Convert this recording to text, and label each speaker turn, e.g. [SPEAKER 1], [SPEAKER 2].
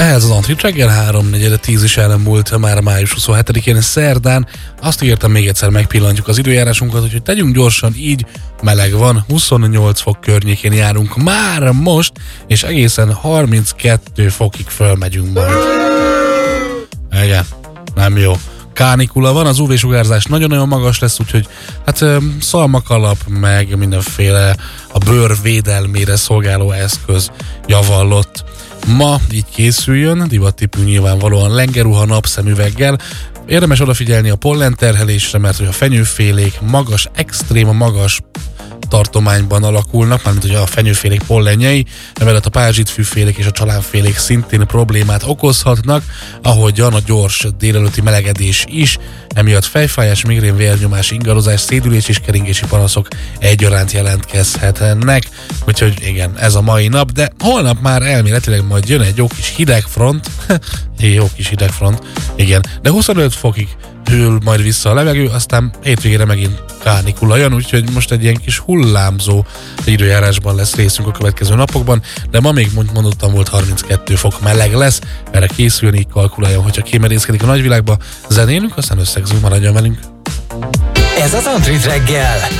[SPEAKER 1] Ehhez az Antrit reggel 3:4 is elmúlt már május 27-én szerdán. Azt ígértem, még egyszer megpillantjuk az időjárásunkat, úgyhogy tegyünk gyorsan így, meleg van, 28 fok környékén járunk már most, és egészen 32 fokig fölmegyünk majd. Igen, nem jó. Kánikula van, az UV-sugárzás nagyon-nagyon magas lesz, úgyhogy hát szalmakalap, meg mindenféle a bőr védelmére szolgáló eszköz javallott. Ma így készüljön, divattípű nyilvánvalóan lengeruha napszemüveggel. Érdemes odafigyelni a pollenterhelésre, mert hogy a fenyőfélék magas, extrém magas tartományban alakulnak, mármint hogy a fenyőfélék pollenjei, emellett a pázsitfűfélék és a csalánfélék szintén problémát okozhatnak, ahogyan a gyors délelőtti melegedés is, emiatt fejfájás, migrén, vérnyomás, ingarozás, szédülés és keringési panaszok egyaránt jelentkezhetnek. Úgyhogy igen, ez a mai nap, de holnap már elméletileg majd jön egy jó kis hidegfront, igen, de 25 fokig hűl majd vissza a levegő, aztán hétvégére megint kánikula jön, úgyhogy most egy ilyen kis hullámzó időjárásban lesz részünk a következő napokban, de ma még mondottam, volt 32 fok meleg lesz, erre készüljön, így kalkuláljon, hogyha kimerészkedik a nagyvilágba, zenélünk, aztán összegzünk, maradjon velünk.
[SPEAKER 2] Ez az Antrit reggel,